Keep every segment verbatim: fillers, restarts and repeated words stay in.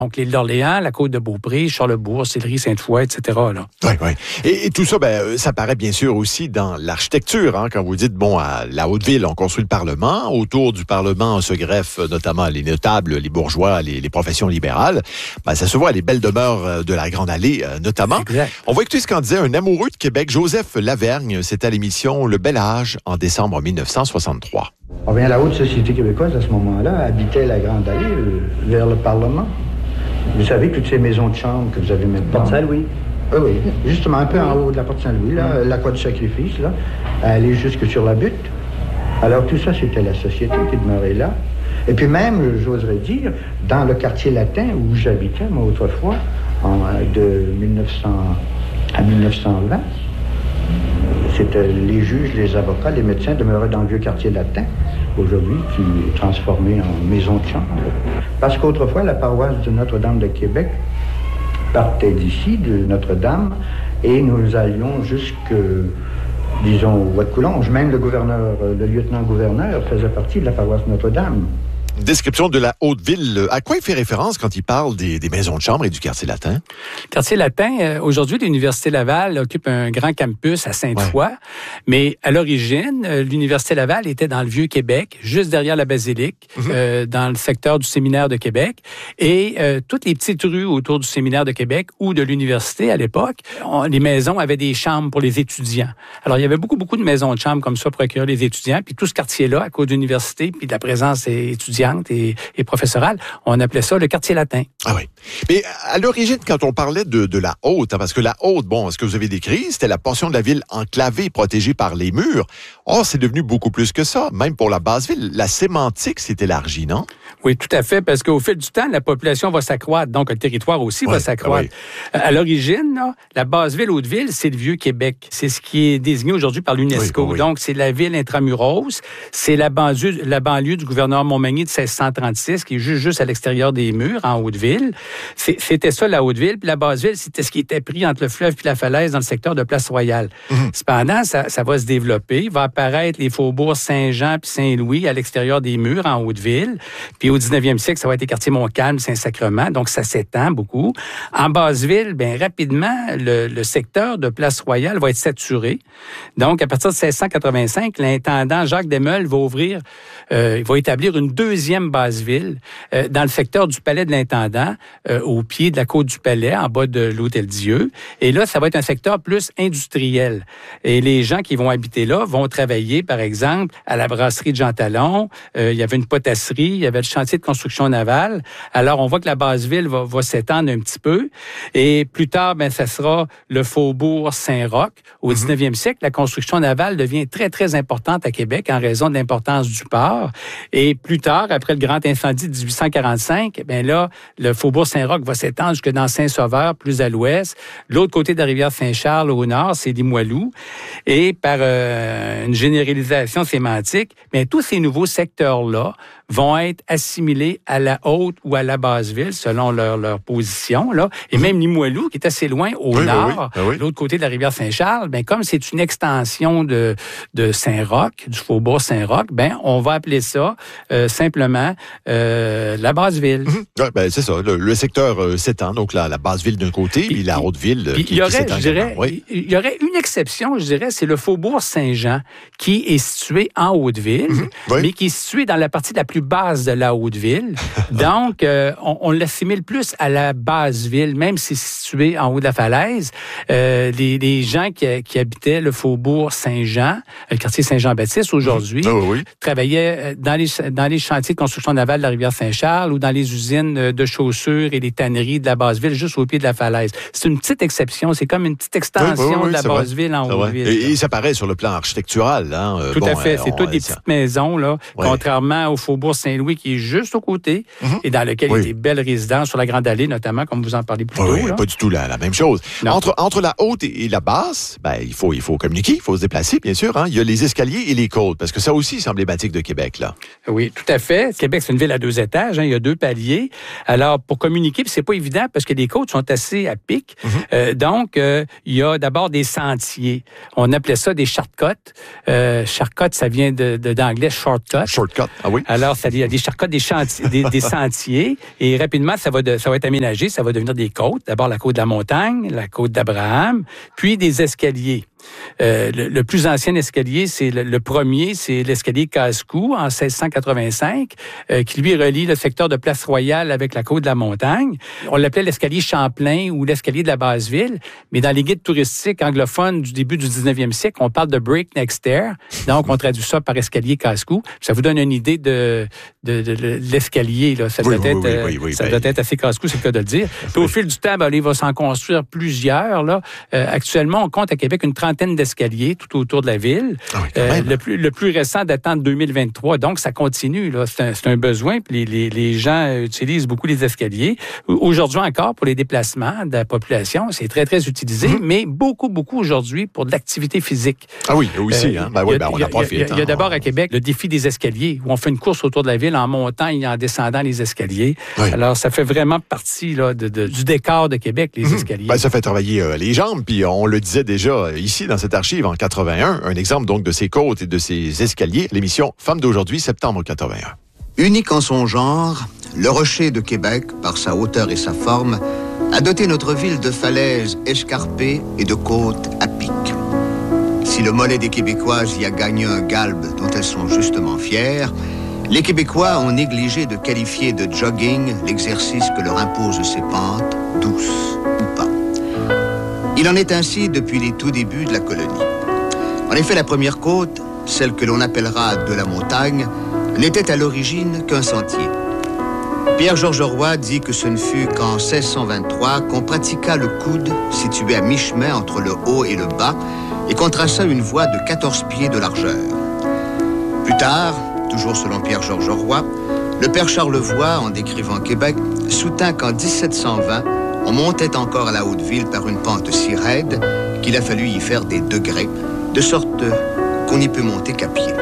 Donc, l'île d'Orléans, la côte de Beaupré, Charlesbourg, Sillery, Sainte-Foy, et cetera. Là. Oui, oui. Et, et tout ça, ben, ça paraît bien sûr aussi dans l'architecture. Hein, quand vous dites, bon, à la Haute-Ville, on construit le Parlement. Autour du Parlement se greffent notamment les notables, les bourgeois, les, les professions libérales. Ben, ça se voit, les belles demeures de la Grande Allée, notamment. Exact. On va écouter ce qu'en disait un amoureux de Québec, Joseph Lavergne. C'était à l'émission Le Bel Âge en décembre mille neuf cent soixante-trois. Ah bien, la haute société québécoise, à ce moment-là, habitait la Grande Allée euh, vers le Parlement. Vous savez, toutes ces maisons de chambre que vous avez maintenant. Porte Saint-Louis. Oui, oui. Justement, un peu en haut de la Porte Saint-Louis, là, la Croix du Sacrifice, là, aller jusque sur la butte. Alors, tout ça, c'était la société qui demeurait là. Et puis même, j'oserais dire, dans le quartier latin où j'habitais, moi, autrefois, en, de mille neuf cents à mille neuf cent vingt, c'était les juges, les avocats, les médecins demeuraient dans le vieux quartier latin, aujourd'hui, qui est transformé en maison de chambre. Parce qu'autrefois, la paroisse de Notre-Dame de Québec partait d'ici, de Notre-Dame, et nous allions jusque, disons, au Bois de Coulonges. Même le gouverneur, le lieutenant-gouverneur faisait partie de la paroisse Notre-Dame. Description de la Haute-Ville. À quoi il fait référence quand il parle des, des maisons de chambre et du quartier latin? Le quartier latin, euh, aujourd'hui, l'Université Laval occupe un grand campus à Sainte-Foy, ouais. Mais à l'origine, euh, l'Université Laval était dans le Vieux-Québec, juste derrière la basilique, mm-hmm. euh, dans le secteur du Séminaire de Québec. Et euh, toutes les petites rues autour du Séminaire de Québec ou de l'université à l'époque, on, les maisons avaient des chambres pour les étudiants. Alors, il y avait beaucoup, beaucoup de maisons de chambre comme ça pour accueillir les étudiants. Puis tout ce quartier-là, à cause de l'université, puis de la présence étudiante et, et professorale, on appelait ça le quartier latin. Ah oui. Mais à l'origine, quand on parlait de, de la Haute, hein, parce que la Haute, bon, ce que vous avez décrit, c'était la portion de la ville enclavée, protégée par les murs. Or, c'est devenu beaucoup plus que ça. Même pour la Basse-Ville, la sémantique s'est élargie, non? Oui, tout à fait, parce qu'au fil du temps, la population va s'accroître, donc le territoire aussi oui, va s'accroître. Ah oui. À l'origine, là, la Basse-Ville-Haute-Ville, c'est le Vieux-Québec. C'est ce qui est désigné aujourd'hui par l'UNESCO. Oui, oui. Donc, c'est la ville intramuros, c'est la banlieue, la banlieue du gouverneur Montmagny de seize cent trente-six, qui est juste, juste à l'extérieur des murs, en Haute-Ville. C'est, c'était ça, la Haute-Ville. Puis la Basse-Ville, c'était ce qui était pris entre le fleuve et la falaise dans le secteur de Place-Royale. Mm-hmm. Cependant, ça, ça va se développer. Il va apparaître les faubourgs Saint-Jean puis Saint-Louis à l'extérieur des murs, en Haute-Ville. Puis au dix-neuvième siècle, ça va être les quartiers Montcalm, Saint-Sacrement. Donc, ça s'étend beaucoup. En Basse-Ville, bien rapidement, le, le secteur de Place-Royale va être saturé. Donc, à partir de seize cent quatre-vingt-cinq, l'intendant Jacques Desmeules va ouvrir, euh, il va établir une deuxième Basse-Ville euh, dans le secteur du Palais de l'Intendant, euh, au pied de la côte du Palais, en bas de l'Hôtel-Dieu. Et là, ça va être un secteur plus industriel. Et les gens qui vont habiter là vont travailler, par exemple, à la brasserie de Jean Talon. Euh, il y avait une potasserie, il y avait le chantier de construction navale. Alors, on voit que la Basse-Ville va, va s'étendre un petit peu. Et plus tard, ben, ça sera le faubourg Saint-Roch. Au dix-neuvième siècle, la construction navale devient très, très importante à Québec en raison de l'importance du port. Et plus tard, après le grand incendie de dix-huit cent quarante-cinq, ben là, le faubourg Saint-Roch va s'étendre jusque dans Saint-Sauveur, plus à l'ouest. L'autre côté de la rivière Saint-Charles, au nord, c'est Limoilou. Et par euh, une généralisation sémantique, bien, tous ces nouveaux secteurs-là vont être assimilés à la Haute ou à la Basse-Ville, selon leur, leur position, là. Et mmh. même Limoilou, qui est assez loin au oui, nord, oui, oui. Oui. l'autre côté de la rivière Saint-Charles, ben, comme c'est une extension de, de Saint-Roch, du faubourg Saint-Roch, ben, on va appeler ça euh, simplement euh, la Basse-Ville. Mmh. Ouais, ben, c'est ça. Le, le secteur euh, s'étend, donc la, la Basse-Ville d'un côté, puis, puis la Haute-Ville qui, il y aurait, qui s'étend. Je dirais, oui. Il y aurait une exception, je dirais, c'est le faubourg Saint-Jean, qui est situé en Haute-Ville, mmh. oui. mais qui est situé dans la partie la plus basse de la Haute-Ville. Donc, euh, on, on l'assimile plus à la Basse-Ville, même si c'est situé en haut de la falaise. Euh, les, les gens qui, qui habitaient le faubourg Saint-Jean, le quartier Saint-Jean-Baptiste aujourd'hui, oh, oui. travaillaient dans les, dans les chantiers de construction navale de la rivière Saint-Charles ou dans les usines de chaussures et les tanneries de la Basse-Ville, juste au pied de la falaise. C'est une petite exception, c'est comme une petite extension oui, oui, oui, de la Basse-Ville en Haute-Ville. Et, et ça paraît sur le plan architectural. Hein, Tout bon, à fait, euh, c'est on, toutes des ça... petites maisons, là, ouais. contrairement au faubourg Saint-Louis qui est juste au côté mm-hmm. et dans lequel oui. il y a des belles résidences sur la Grande Allée, notamment, comme vous en parlez plus oui, tôt. Là. Pas du tout la, la même chose. Entre, entre la haute et, et la basse, ben, il faut, il faut communiquer, il faut se déplacer, bien sûr. Hein. Il y a les escaliers et les côtes, parce que ça aussi, c'est emblématique de Québec, là. Oui, tout à fait. Québec, c'est une ville à deux étages, hein. Il y a deux paliers. Alors, pour communiquer, puis c'est pas évident parce que les côtes sont assez à pic. Mm-hmm. Euh, donc, euh, il y a d'abord des sentiers. On appelait ça des shortcuts. Euh, shortcut, ça vient de, de, d'anglais shortcut. Shortcut, ah oui. Alors, commence à aller, à décharcoter des, chantiers, des, des sentiers et rapidement, ça va, de, ça va être aménagé, ça va devenir des côtes. D'abord, la côte de la Montagne, la côte d'Abraham, puis des escaliers. Euh, le, le plus ancien escalier, c'est le, le premier, c'est l'escalier Casse-Cou en seize cent quatre-vingt-cinq, euh, qui lui relie le secteur de Place Royale avec la côte de la Montagne. On l'appelait l'escalier Champlain ou l'escalier de la Basse-Ville, mais dans les guides touristiques anglophones du début du dix-neuvième siècle, on parle de Breakneck Stair, donc on traduit ça par escalier Casse-Cou. Ça vous donne une idée de, de, de, de l'escalier. Là. Ça, oui, doit, oui, être, oui, oui, oui, ça ben... doit être assez casse-cou, c'est le cas de le dire. Puis oui. Au fil du temps, ben, il va s'en construire plusieurs. Là. Euh, actuellement, on compte à Québec une trentaine d'escaliers tout autour de la ville. Ah oui, euh, le, plus, le plus récent datant de deux mille vingt-trois. Donc, ça continue. Là. C'est, un, c'est un besoin. Puis les, les, les gens utilisent beaucoup les escaliers. Aujourd'hui encore, pour les déplacements de la population, c'est très, très utilisé, mmh. mais beaucoup, beaucoup aujourd'hui pour de l'activité physique. Ah oui, aussi. Euh, hein? Ben oui, ben on en profite. Il y a, il y a d'abord à Québec le défi des escaliers, où on fait une course autour de la ville en montant et en descendant les escaliers. Oui. Alors, ça fait vraiment partie là, de, de, du décor de Québec, les mmh. escaliers. Ben, ça fait travailler euh, les jambes. Puis on le disait déjà ici, dans cette archive, en quatre-vingt-un, un exemple donc de ces côtes et de ces escaliers, l'émission Femmes d'aujourd'hui, septembre quatre-vingt-un. Unique en son genre, le Rocher de Québec, par sa hauteur et sa forme, a doté notre ville de falaises escarpées et de côtes à pic. Si le mollet des Québécoises y a gagné un galbe dont elles sont justement fières, les Québécois ont négligé de qualifier de jogging l'exercice que leur imposent ces pentes, douces ou pas. Il en est ainsi depuis les tout débuts de la colonie. En effet, la première côte, celle que l'on appellera de la montagne, n'était à l'origine qu'un sentier. Pierre-Georges Roy dit que ce ne fut qu'en seize cent vingt-trois qu'on pratiqua le coude situé à mi-chemin entre le haut et le bas et qu'on traça une voie de quatorze pieds de largeur. Plus tard, toujours selon Pierre-Georges Roy, le père Charlevoix, en décrivant Québec, soutint qu'en dix-sept cent vingt, on montait encore à la Haute-Ville par une pente si raide qu'il a fallu y faire des degrés, de sorte qu'on n'y peut monter qu'à pied.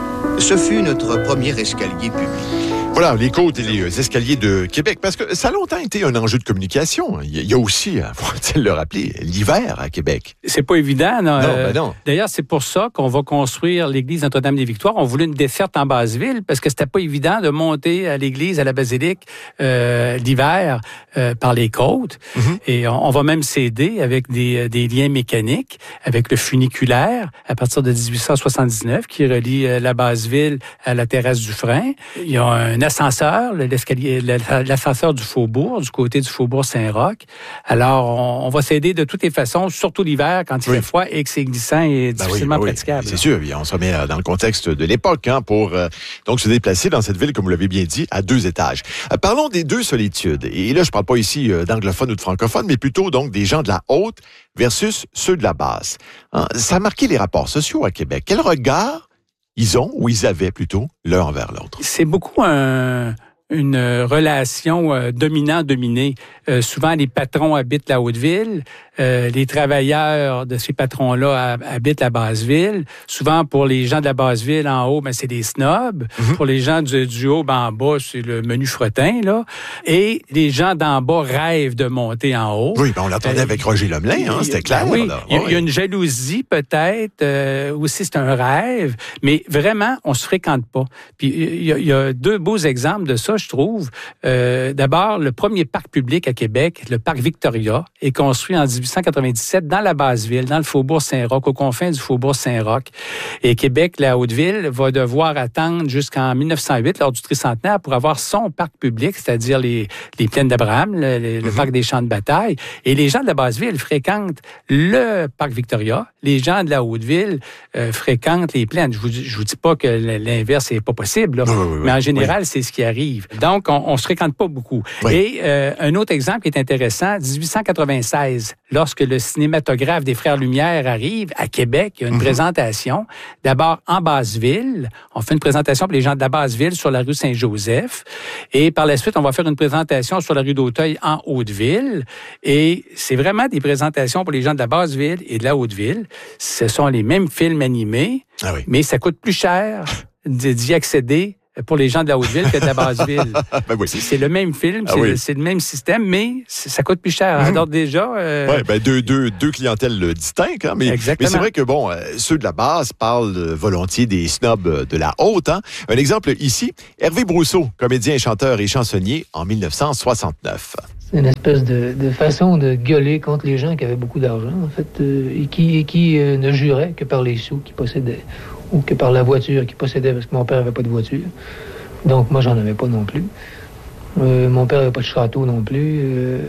Ce fut notre premier escalier public. Voilà, les côtes et les escaliers de Québec, parce que ça a longtemps été un enjeu de communication. Il y a aussi, faut-il le rappeler, l'hiver à Québec. C'est pas évident, non? Non, euh, ben non. D'ailleurs, c'est pour ça qu'on va construire l'église Notre-Dame-des-Victoires. On voulait une desserte en Basse-Ville, parce que c'était pas évident de monter à l'église, à la basilique, euh, l'hiver, euh, par les côtes. Mm-hmm. Et on, on va même s'aider avec des, des liens mécaniques, avec le funiculaire, à partir de dix-huit cent soixante-dix-neuf, qui relie la Basse-Ville à la terrasse du Frein. Il y a un ascenseur, l'escalier, l'ascenseur du Faubourg, du côté du Faubourg Saint-Roch. Alors, on, on va s'aider de toutes les façons, surtout l'hiver, quand il oui. fait froid et que c'est glissant et ben difficilement oui, ben praticable. Oui. C'est sûr, on se remet dans le contexte de l'époque hein, pour euh, donc se déplacer dans cette ville, comme vous l'avez bien dit, à deux étages. Euh, parlons des deux solitudes. Et là, je ne parle pas ici euh, d'anglophones ou de francophones, mais plutôt donc des gens de la haute versus ceux de la basse. Hein, ça a marqué les rapports sociaux à Québec. Quel regard ils ont, ou ils avaient plutôt, l'un envers l'autre? C'est beaucoup un, une relation euh, dominant-dominé. Euh, souvent, les patrons habitent la Haute-Ville. Euh, les travailleurs de ces patrons-là habitent la Basse-Ville. Souvent, pour les gens de la Basse-Ville, en haut, ben, c'est des snobs. Mm-hmm. Pour les gens du, du haut, ben, en bas, c'est le menu fretin, là. Et les gens d'en bas rêvent de monter en haut. Oui, ben, on l'entendait euh, avec Roger Lemelin, hein, c'était clair. Oui, là. Il, y a, il y a une jalousie, peut-être. Euh, aussi, c'est un rêve. Mais vraiment, on se fréquente pas. Puis, il y a, il y a deux beaux exemples de ça, je trouve. Euh, d'abord, le premier parc public à Québec, le parc Victoria, est construit en dix-huit cent quatre-vingt-dix-sept dans la Basse-Ville, dans le Faubourg Saint-Roch, aux confins du Faubourg Saint-Roch. Et Québec, la Haute-Ville, va devoir attendre jusqu'en mille neuf cent huit, lors du tricentenaire, pour avoir son parc public, c'est-à-dire les, les plaines d'Abraham, le, le, le mm-hmm. parc des champs de bataille. Et les gens de la Basse-Ville fréquentent le parc Victoria. Les gens de la Haute-Ville euh, fréquentent les plaines. Je vous, je vous dis pas que l'inverse n'est pas possible, là, oui, oui, mais en général, oui. c'est ce qui arrive. Donc, on, on se fréquente pas beaucoup. Oui. Et euh, un autre exemple qui est intéressant, dix-huit cent quatre-vingt-seize, lorsque le cinématographe des Frères Lumière arrive à Québec, il y a une mm-hmm. présentation, d'abord en Basse-Ville. On fait une présentation pour les gens de la Basse-Ville sur la rue Saint-Joseph. Et par la suite, on va faire une présentation sur la rue d'Auteuil en Haute-Ville. Et c'est vraiment des présentations pour les gens de la Basse-Ville et de la Haute-Ville. Ce sont les mêmes films animés, ah oui. mais ça coûte plus cher d'y accéder pour les gens de la Haute-Ville que de la Basse-Ville. ben oui. c'est, c'est le même film, ah c'est, oui. le, c'est le même système, mais ça coûte plus cher. Alors mmh. déjà... Euh... Oui, ben deux, deux, deux clientèles distinctes. Hein, mais, mais c'est vrai que, bon, euh, ceux de la Basse parlent euh, volontiers des snobs de la Haute. Hein. Un exemple ici, Hervé Brousseau, comédien, chanteur et chansonnier en dix-neuf cent soixante-neuf. C'est une espèce de, de façon de gueuler contre les gens qui avaient beaucoup d'argent, en fait, euh, et qui, et qui euh, ne juraient que par les sous qu'ils possédaient, ou que par la voiture qu'ils possédaient, parce que mon père n'avait pas de voiture. Donc, moi, j'en avais pas non plus. Euh, mon père n'avait pas de château non plus. Euh,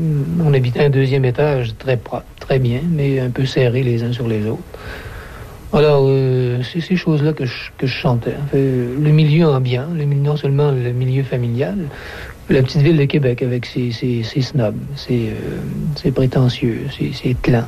on habitait un deuxième étage très propre, très bien, mais un peu serrés les uns sur les autres. Alors, euh, c'est ces choses-là que je, que je chantais. En fait, le milieu ambiant, le, non seulement le milieu familial, la petite ville de Québec avec ses, ses, ses snobs, ses, euh, ses prétentieux, ses, ses clans,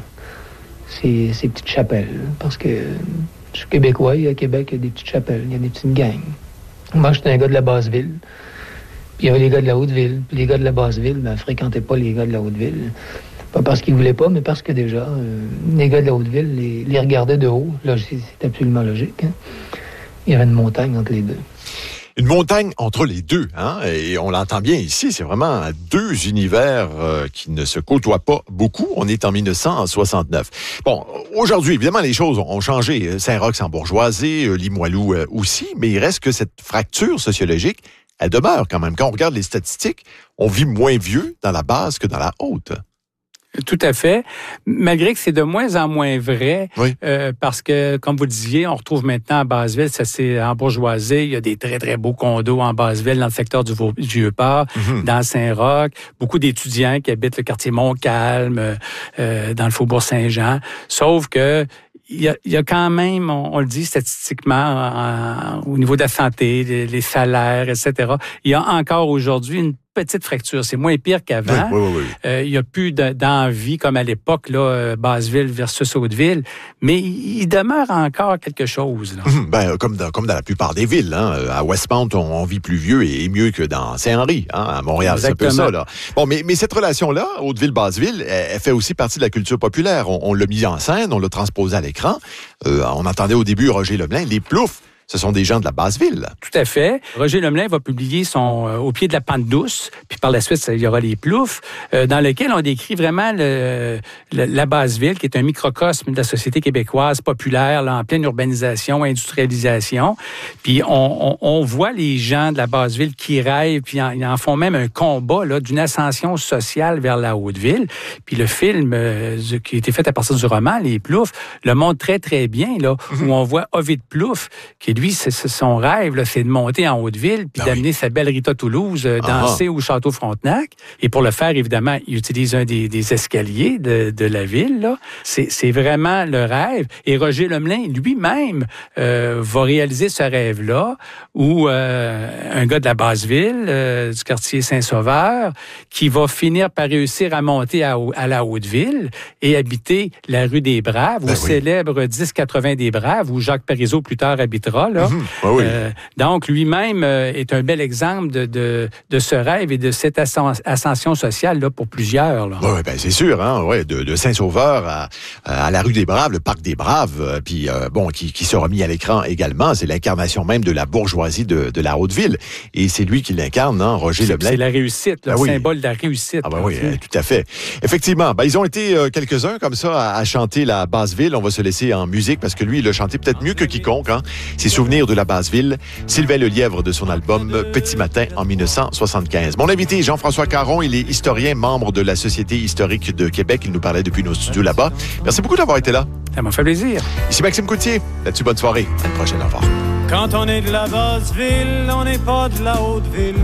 ses, ses petites chapelles. Parce que je suis québécois, et à Québec, il y a des petites chapelles, il y a des petites gangs. Moi, j'étais un gars de la Basse-Ville. Puis il y avait les gars de la Haute-Ville. Puis les gars de la Basse-Ville, ben, fréquentaient pas les gars de la Haute-Ville. Pas parce qu'ils voulaient pas, mais parce que déjà, euh, les gars de la Haute-Ville les, les regardaient de haut. Là, c'est, c'est absolument logique. Hein? Il y avait une montagne entre les deux. Une montagne entre les deux, hein? Et on l'entend bien ici, c'est vraiment deux univers euh, qui ne se côtoient pas beaucoup. On est en dix-neuf cent soixante-neuf. Bon, aujourd'hui, évidemment, les choses ont changé. Saint-Roch s'est embourgeoisé, Limoilou euh, aussi, mais il reste que cette fracture sociologique, elle demeure quand même. Quand on regarde les statistiques, on vit moins vieux dans la Basse que dans la Haute. Tout à fait. Malgré que c'est de moins en moins vrai, oui. euh, parce que, comme vous le disiez, on retrouve maintenant à Basseville, ça s'est embourgeoisé. Il y a des très, très beaux condos en Basseville, dans le secteur du Vieux-Port, mm-hmm. dans Saint-Roch. Beaucoup d'étudiants qui habitent le quartier Montcalm, euh, dans le Faubourg Saint-Jean. Sauf que il y a, il y a quand même, on, on le dit statistiquement, en, au niveau de la santé, les, les salaires, et cetera, il y a encore aujourd'hui une petite fracture. C'est moins pire qu'avant. Oui, oui, oui. Euh, il n'y a plus de, d'envie, comme à l'époque, là, Basseville versus Haute-Ville, mais il demeure encore quelque chose. Là. Mmh, ben, comme, dans, comme dans la plupart des villes. Hein. À Westmount, on, on vit plus vieux et, et mieux que dans Saint-Henri, hein, à Montréal. Exactement. C'est un peu ça. Là. Bon, mais, mais cette relation-là, Haute-Ville-Basseville, elle, elle fait aussi partie de la culture populaire. On, on l'a mis en scène, on l'a transposé à l'écran. Euh, on entendait au début Roger Leblanc, les Ploufs. Ce sont des gens de la Basse-Ville. Tout à fait. Roger Lemelin va publier son euh, Au pied de la pente douce, puis par la suite, il y aura les Ploufs, euh, dans lequel on décrit vraiment le, le, la Basse-Ville, qui est un microcosme de la société québécoise populaire, là, en pleine urbanisation, industrialisation. Puis on, on, on voit les gens de la Basse-Ville qui rêvent, puis en, ils en font même un combat là, d'une ascension sociale vers la Haute-Ville. Puis le film euh, qui a été fait à partir du roman, Les Ploufs, le montre très, très bien, là, mm-hmm. où on voit Ovid Plouffe, qui lui, c'est, c'est son rêve, là, c'est de monter en Haute-Ville puis ah d'amener oui. sa belle Rita Toulouse euh, danser au Château Frontenac. Et pour le faire, évidemment, il utilise un des, des escaliers de, de la ville. Là. C'est, c'est vraiment le rêve. Et Roger Lemelin, lui-même, euh, va réaliser ce rêve-là où euh, un gars de la Basse-Ville, euh, du quartier Saint-Sauveur, qui va finir par réussir à monter à, à la Haute-Ville et habiter la rue des Braves, ben au oui. célèbre dix quatre-vingts des Braves, où Jacques Parizeau plus tard habitera. Là. Mmh, ben oui. euh, donc, lui-même euh, est un bel exemple de, de, de ce rêve et de cette ascension sociale là, pour plusieurs. Là. Oui, ben c'est sûr. Hein, ouais, de, de Saint-Sauveur à, à la rue des Braves, le parc des Braves, euh, puis euh, bon, qui, qui sera mis à l'écran également. C'est l'incarnation même de la bourgeoisie de, de la Haute-Ville. Et c'est lui qui l'incarne, hein, Roger Leblanc. C'est la réussite, le ben oui. symbole de la réussite. Ah ben oui, euh, tout à fait. Effectivement, ben, ils ont été euh, quelques-uns comme ça à, à chanter la Basse-Ville. On va se laisser en musique parce que lui, il a chanté peut-être mieux que quiconque. Hein. Ses souvenirs de la Basse-Ville. Sylvain Lelièvre de son album Petit Matin en dix-neuf cent soixante-quinze. Mon invité est Jean-François Caron. Il est historien, membre de la Société historique de Québec. Il nous parlait depuis nos studios là-bas. Merci beaucoup d'avoir été là. Ça m'a fait plaisir. Ici Maxime Coutier. Là-dessus, bonne soirée. À une prochaine. Au revoir. Quand on est de la Basse-Ville, on n'est pas de la Haute-Ville.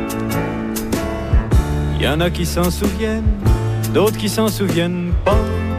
Il y en a qui s'en souviennent, d'autres qui s'en souviennent pas.